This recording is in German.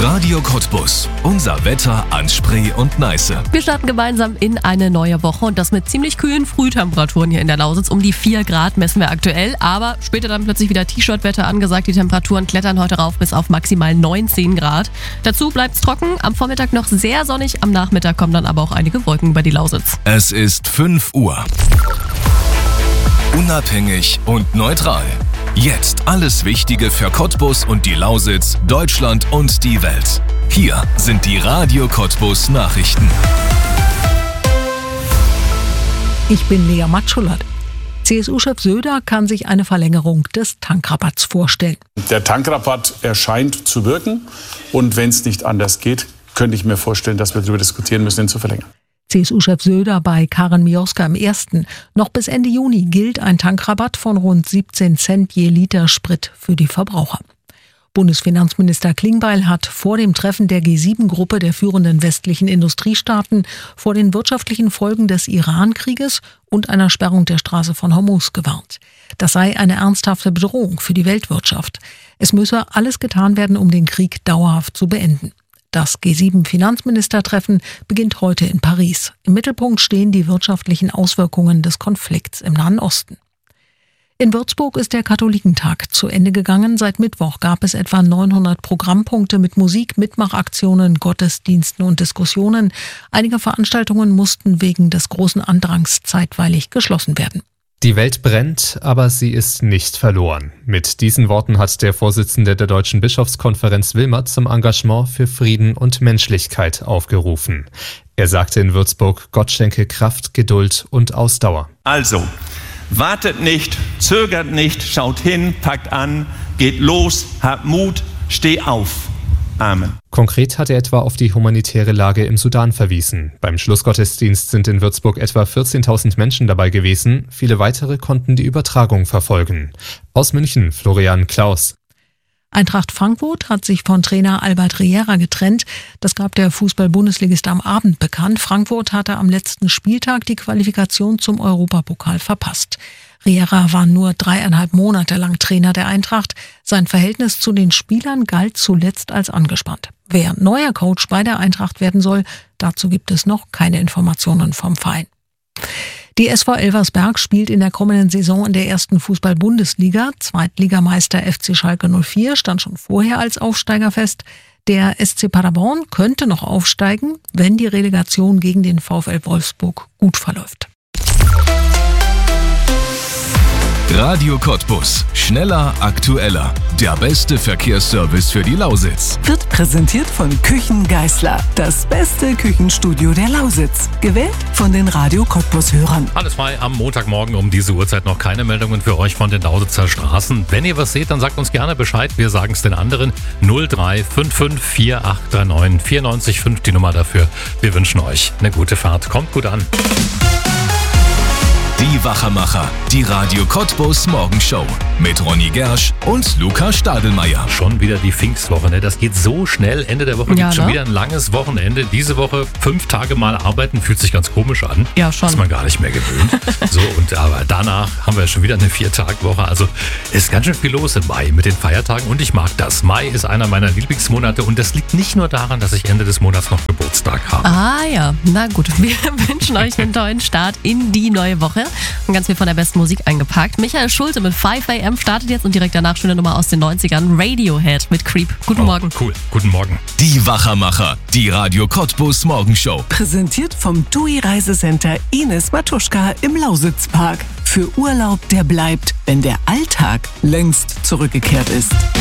Radio Cottbus. Unser Wetter an Spree und Neiße. Wir starten gemeinsam in eine neue Woche und das mit ziemlich kühlen Frühtemperaturen hier in der Lausitz. Um die 4 Grad messen wir aktuell, aber später dann plötzlich wieder T-Shirt-Wetter angesagt. Die Temperaturen klettern heute rauf bis auf maximal 19 Grad. Dazu bleibt es trocken, am Vormittag noch sehr sonnig, am Nachmittag kommen dann aber auch einige Wolken über die Lausitz. Es ist 5 Uhr. Unabhängig und neutral. Jetzt alles Wichtige für Cottbus und die Lausitz, Deutschland und die Welt. Hier sind die Radio Cottbus Nachrichten. Ich bin Lea Matschulert. CSU-Chef Söder kann sich eine Verlängerung des Tankrabatts vorstellen. Der Tankrabatt erscheint zu wirken und wenn es nicht anders geht, könnte ich mir vorstellen, dass wir darüber diskutieren müssen, ihn zu verlängern. CSU-Chef Söder bei Karin Mioska im Ersten. Noch bis Ende Juni gilt ein Tankrabatt von rund 17 Cent je Liter Sprit für die Verbraucher. Bundesfinanzminister Klingbeil hat vor dem Treffen der G7-Gruppe der führenden westlichen Industriestaaten vor den wirtschaftlichen Folgen des Iran-Krieges und einer Sperrung der Straße von Hormuz gewarnt. Das sei eine ernsthafte Bedrohung für die Weltwirtschaft. Es müsse alles getan werden, um den Krieg dauerhaft zu beenden. Das G7-Finanzministertreffen beginnt heute in Paris. Im Mittelpunkt stehen die wirtschaftlichen Auswirkungen des Konflikts im Nahen Osten. In Würzburg ist der Katholikentag zu Ende gegangen. Seit Mittwoch gab es etwa 900 Programmpunkte mit Musik, Mitmachaktionen, Gottesdiensten und Diskussionen. Einige Veranstaltungen mussten wegen des großen Andrangs zeitweilig geschlossen werden. Die Welt brennt, aber sie ist nicht verloren. Mit diesen Worten hat der Vorsitzende der Deutschen Bischofskonferenz Wilmert zum Engagement für Frieden und Menschlichkeit aufgerufen. Er sagte in Würzburg, Gott schenke Kraft, Geduld und Ausdauer. Also, wartet nicht, zögert nicht, schaut hin, packt an, geht los, habt Mut, steh auf. Amen. Konkret hat er etwa auf die humanitäre Lage im Sudan verwiesen. Beim Schlussgottesdienst sind in Würzburg etwa 14.000 Menschen dabei gewesen. Viele weitere konnten die Übertragung verfolgen. Aus München, Florian Klaus. Eintracht Frankfurt hat sich von Trainer Albert Riera getrennt. Das gab der Fußball-Bundesligist am Abend bekannt. Frankfurt hatte am letzten Spieltag die Qualifikation zum Europapokal verpasst. Riera war nur 3,5 Monate lang Trainer der Eintracht. Sein Verhältnis zu den Spielern galt zuletzt als angespannt. Wer neuer Coach bei der Eintracht werden soll, dazu gibt es noch keine Informationen vom Verein. Die SV Elversberg spielt in der kommenden Saison in der ersten Fußball-Bundesliga. Zweitligameister FC Schalke 04 stand schon vorher als Aufsteiger fest. Der SC Paderborn könnte noch aufsteigen, wenn die Relegation gegen den VfL Wolfsburg gut verläuft. Radio Cottbus. Schneller, aktueller. Der beste Verkehrsservice für die Lausitz. Wird präsentiert von Küchen Geisler. Das beste Küchenstudio der Lausitz. Gewählt von den Radio Cottbus-Hörern. Alles frei am Montagmorgen um diese Uhrzeit. Noch keine Meldungen für euch von den Lausitzer Straßen. Wenn ihr was seht, dann sagt uns gerne Bescheid. Wir sagen es den anderen. 0355 4839 94,5 die Nummer dafür. Wir wünschen euch eine gute Fahrt. Kommt gut an. Die Wachermacher, die Radio Cottbus Morgenshow mit Ronny Gersch und Luca Stadelmeier. Schon wieder die Pfingstwoche, ne? Das geht so schnell. Ende der Woche gibt es schon wieder ein langes Wochenende. Diese Woche 5 Tage mal arbeiten, fühlt sich ganz komisch an. Ja, schon. Ist man gar nicht mehr gewöhnt. Aber danach haben wir schon wieder eine 4-Tag-Woche. Also ist ganz schön viel los im Mai mit den Feiertagen und ich mag das. Mai ist einer meiner Lieblingsmonate und das liegt nicht nur daran, dass ich Ende des Monats noch Geburtstag habe. Ah ja, na gut. Wir wünschen euch einen tollen Start in die neue Woche. Und ganz viel von der besten Musik eingepackt. Michael Schulte mit 5 AM startet jetzt und direkt danach schöne Nummer aus den 90ern. Radiohead mit Creep. Guten Morgen. Cool, guten Morgen. Die Wachermacher, die Radio Cottbus Morgenshow. Präsentiert vom TUI Reisecenter Ines Matuschka im Lausitzpark. Für Urlaub, der bleibt, wenn der Alltag längst zurückgekehrt ist.